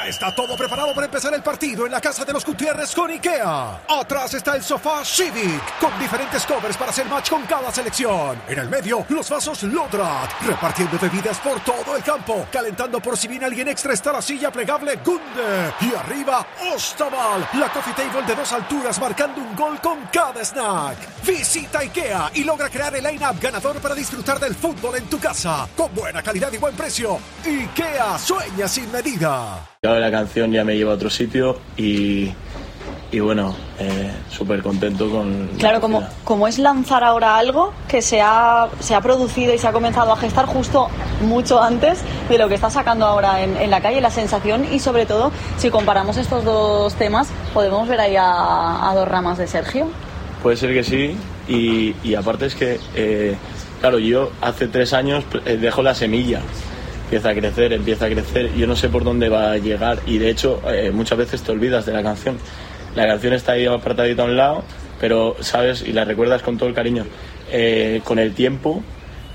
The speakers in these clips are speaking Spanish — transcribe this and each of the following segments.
Ya está todo preparado para empezar el partido en la casa de los Gutiérrez con IKEA. Atrás está el sofá Civic, con diferentes covers para hacer match con cada selección. En el medio, los vasos Lodrat, repartiendo bebidas por todo el campo. Calentando por si viene alguien extra está la silla plegable Gunde. Y arriba, Ostaval, la coffee table de 2 alturas marcando un gol con cada snack. Visita IKEA y logra crear el line-up ganador para disfrutar del fútbol en tu casa. Con buena calidad y buen precio. IKEA, sueña sin medida. La canción ya me lleva a otro sitio y bueno, súper contento con... Claro, como es lanzar ahora algo que se ha producido y se ha comenzado a gestar justo mucho antes de lo que está sacando ahora en la calle, la sensación, y sobre todo, si comparamos estos dos temas, ¿podemos ver ahí a dos ramas de Sergio? Puede ser que sí, y aparte es que, claro, yo hace 3 años dejo la semilla. Empieza a crecer, yo no sé por dónde va a llegar y de hecho muchas veces te olvidas de la canción. La canción está ahí apartadita a un lado, pero sabes y la recuerdas con todo el cariño. Con el tiempo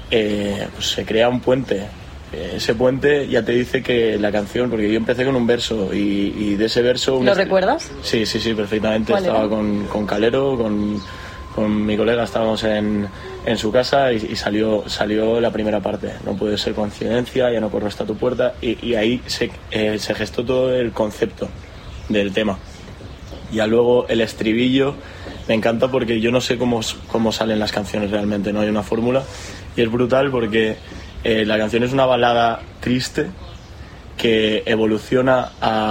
pues se crea un puente. Ese puente ya te dice que la canción, porque yo empecé con un verso y de ese verso... ¿Lo recuerdas? Sí, perfectamente. Estaba con Calero, con mi colega, estábamos en su casa y salió la primera parte. No puede ser coincidencia, ya no corro hasta tu puerta, y ahí se gestó todo el concepto del tema. Ya luego el estribillo me encanta porque yo no sé cómo salen las canciones realmente, no hay una fórmula, y es brutal porque la canción es una balada triste que evoluciona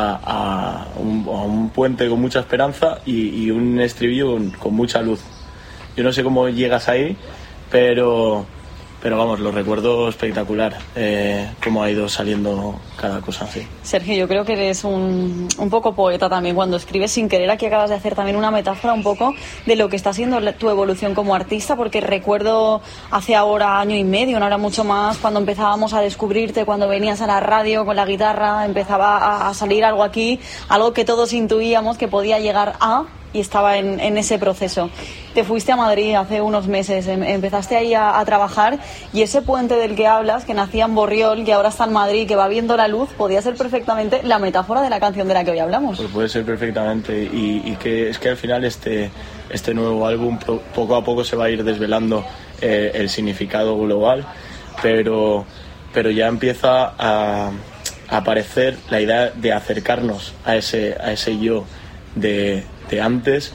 a un puente con mucha esperanza y un estribillo con mucha luz. Yo no sé cómo llegas ahí, pero vamos, lo recuerdo espectacular, cómo ha ido saliendo cada cosa así. Sergio, yo creo que eres un poco poeta también cuando escribes sin querer. Aquí acabas de hacer también una metáfora un poco de lo que está siendo tu evolución como artista, porque recuerdo hace ahora 1 año y medio, no era mucho más, cuando empezábamos a descubrirte, cuando venías a la radio con la guitarra, empezaba a salir algo aquí, algo que todos intuíamos que podía llegar a... y estaba en ese proceso. Te fuiste a Madrid hace unos meses, empezaste ahí a trabajar, y ese puente del que hablas, que nacía en Borriol, que ahora está en Madrid, que va viendo la luz, podía ser perfectamente la metáfora de la canción de la que hoy hablamos. Pues puede ser perfectamente, y que es que al final este nuevo álbum poco a poco se va a ir desvelando el significado global, pero ya empieza a aparecer la idea de acercarnos a ese yo de antes,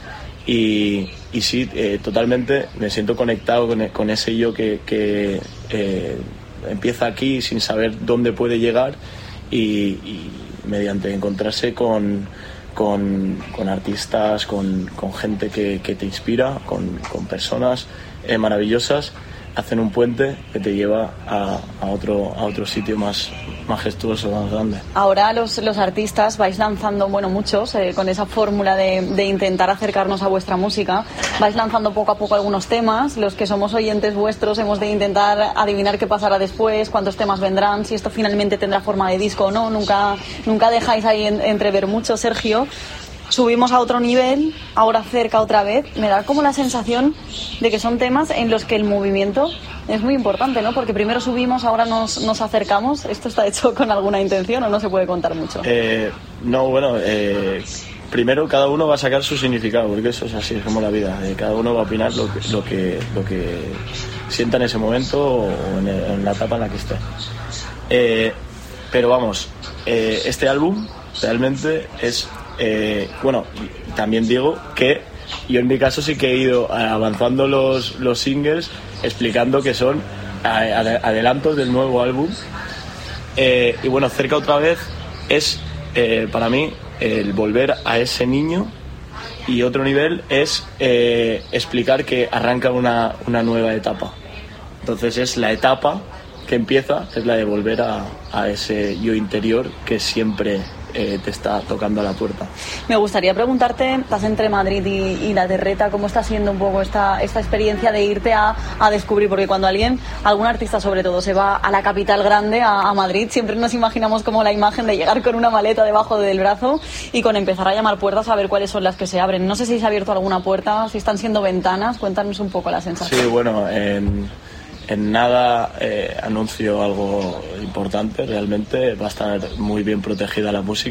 y sí, totalmente me siento conectado con ese yo que empieza aquí sin saber dónde puede llegar, y mediante encontrarse con artistas, con gente que te inspira, con personas maravillosas, hacen un puente que te lleva a otro sitio más majestuoso, más grande. Ahora los artistas vais lanzando, muchos, con esa fórmula de intentar acercarnos a vuestra música, vais lanzando poco a poco algunos temas. Los que somos oyentes vuestros hemos de intentar adivinar qué pasará después, cuántos temas vendrán, si esto finalmente tendrá forma de disco o no. Nunca dejáis ahí entrever mucho, Sergio. Subimos a otro nivel, ahora cerca otra vez. Me da como la sensación de que son temas en los que el movimiento es muy importante, ¿no? Porque primero subimos, ahora nos acercamos. ¿Esto está hecho con alguna intención o no se puede contar mucho? Primero cada uno va a sacar su significado, porque eso es así, es como la vida. Cada uno va a opinar lo que sienta en ese momento o en la etapa en la que esté. Pero vamos, este álbum realmente es... también digo que yo en mi caso sí que he ido avanzando los singles, explicando que son adelantos del nuevo álbum, y bueno, cerca otra vez es para mí el volver a ese niño, y otro nivel es explicar que arranca una nueva etapa. Entonces es la etapa que empieza, es la de volver a ese yo interior que siempre te está tocando a la puerta. Me gustaría preguntarte, estás entre Madrid y La Terreta, ¿cómo está siendo un poco esta experiencia de irte a descubrir? Porque cuando algún artista sobre todo se va a la capital grande, a Madrid, siempre nos imaginamos como la imagen de llegar con una maleta debajo del brazo y con empezar a llamar puertas a ver cuáles son las que se abren. No sé si se ha abierto alguna puerta, si están siendo ventanas, cuéntanos un poco la sensación. Sí, bueno, en nada anuncio algo importante, realmente va a estar muy bien protegida la música.